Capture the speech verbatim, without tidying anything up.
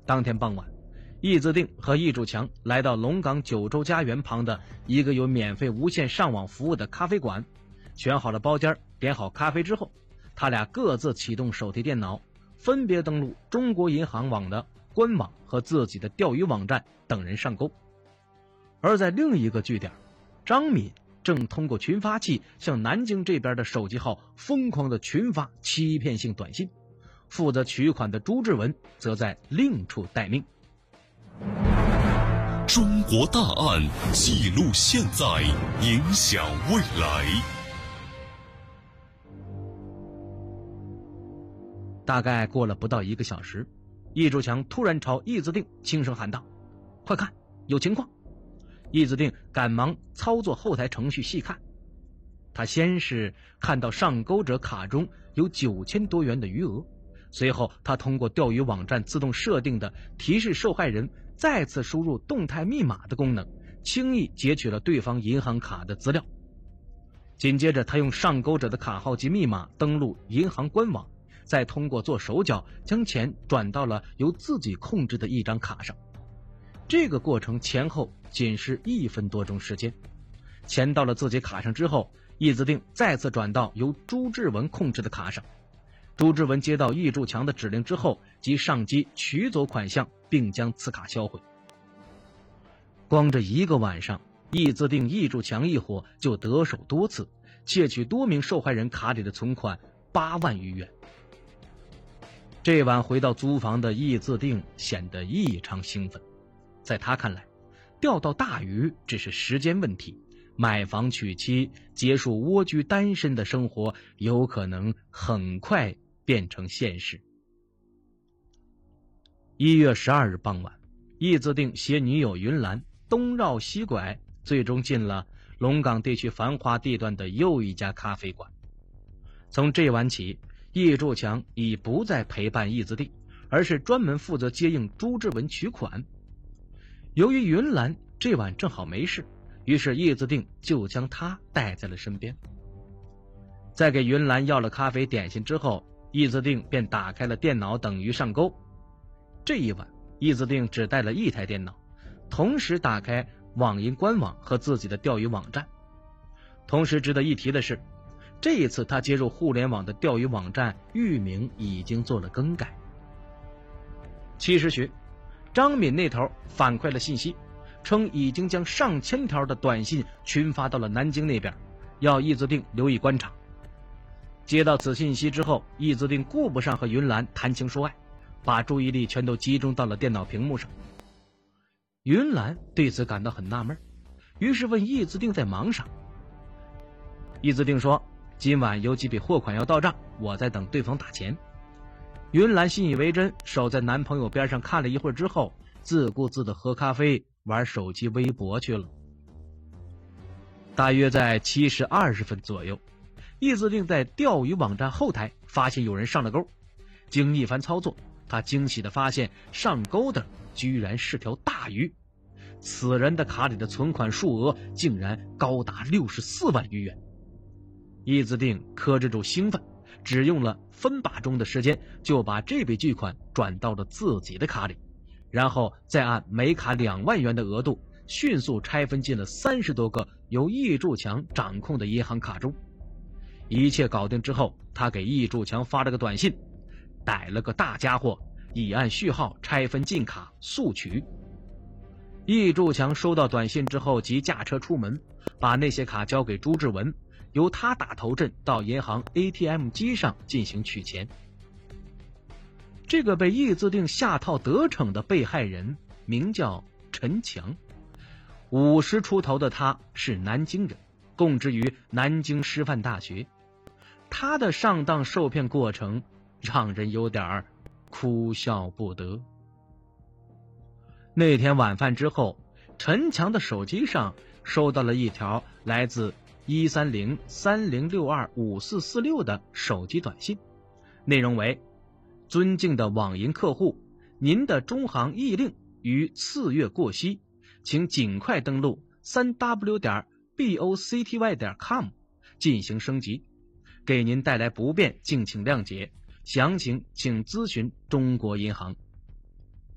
当天傍晚，易自定和易柱强来到龙岗九州家园旁的一个有免费无线上网服务的咖啡馆，选好了包间，点好咖啡之后，他俩各自启动手提电脑，分别登录中国银行网的官网和自己的钓鱼网站等人上钩。而在另一个据点，张敏正通过群发器向南京这边的手机号疯狂的群发欺骗性短信，负责取款的朱志文则在另处待命。 中国大案记录现在，影响未来。 大概过了不到一个小时，易柱强突然朝易自定轻声喊道：“快看，有情况！”易自定赶忙操作后台程序细看，他先是看到上钩者卡中有九千多元的余额，随后他通过钓鱼网站自动设定的提示受害人再次输入动态密码的功能，轻易截取了对方银行卡的资料。紧接着他用上钩者的卡号及密码登录银行官网，再通过做手脚将钱转到了由自己控制的一张卡上。这个过程前后仅是一分多钟时间，钱到了自己卡上之后，易自定再次转到由朱志文控制的卡上。朱志文接到易柱强的指令之后，即上机取走款项，并将此卡销毁。光这一个晚上，易自定、易柱强一伙就得手多次，窃取多名受害人卡里的存款八万余元。这晚回到租房的易自定显得异常兴奋，在他看来，钓到大鱼只是时间问题，买房娶妻，结束蜗居单身的生活有可能很快变成现实。一月十二日傍晚，易自定携女友云兰东绕西拐，最终进了龙岗地区繁华地段的又一家咖啡馆。从这晚起，易柱强已不再陪伴易自定，而是专门负责接应朱志文取款。由于云兰这晚正好没事，于是易自定就将她带在了身边。在给云兰要了咖啡点心之后，易自定便打开了电脑等于上钩。这一晚，易自定只带了一台电脑，同时打开网银官网和自己的钓鱼网站。同时值得一提的是，这一次他接入互联网的钓鱼网站域名已经做了更改。七时许，张敏那头反馈了信息，称已经将上千条的短信群发到了南京那边，要易自定留意观察。接到此信息之后，易自定顾不上和云兰谈情说爱，把注意力全都集中到了电脑屏幕上。云兰对此感到很纳闷，于是问易自定在忙啥。易自定说，今晚有几笔货款要到账，我在等对方打钱。云兰信以为真，守在男朋友边上看了一会儿之后，自顾自的喝咖啡玩手机微博去了。大约在七时二十分左右，易自定在钓鱼网站后台发现有人上了钩，经一番操作，他惊喜地发现上钩的居然是条大鱼，此人的卡里的存款数额竟然高达六十四万余元。易自定克制住兴奋，只用了分把钟的时间就把这笔巨款转到了自己的卡里，然后再按每卡两万元的额度迅速拆分进了三十多个由易柱强掌控的银行卡中。一切搞定之后，他给易柱强发了个短信，逮了个大家伙，已按序号拆分进卡速取。易柱强收到短信之后即驾车出门，把那些卡交给朱志文，由他打头阵到银行 A T M 机上进行取钱。这个被易自定下套得逞的被害人名叫陈强，五十出头的他是南京人，供职于南京师范大学。他的上当受骗过程让人有点哭笑不得。那天晚饭之后，陈强的手机上收到了一条来自一三零三零六二五四四六的手机短信，内容为：尊敬的网银客户，您的中行易令于次月过期，请尽快登录 三 w 点 b o c t y 点 com 进行升级，给您带来不便敬请谅解，详情请咨询中国银行。